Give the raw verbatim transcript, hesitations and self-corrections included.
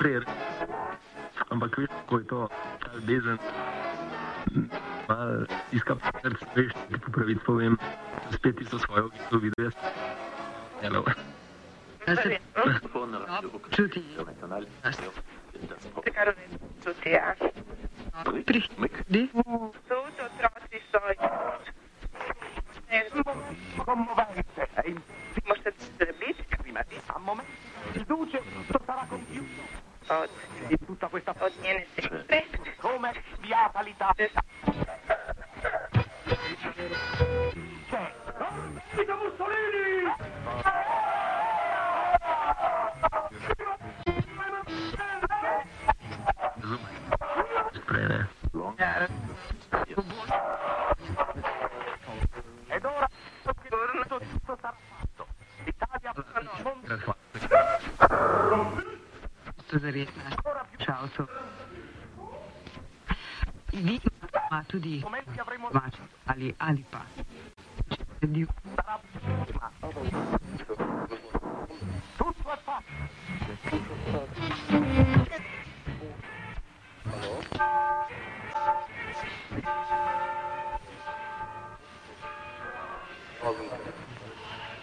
sej, ampak veš, ko je to, ta ljubezen, malo iska srce, veš, ti po pravici povem, spet tisto svojo, ki to videl jaz. Hello. Da se čuti. Se kar čuti, ja. Prihodi. So otroci so. Commovente. Možete srbiti? A momento il duce sarà compiuto. Od, Di tutta questa od njene sestre. come spiata l'Italia. C'è Vito Mussolini! Sprene. Ed ora tutto sarà fatto. L'Italia Ciao, so. Vi ma tudi mač ali ali pa. Di tutto è fatto.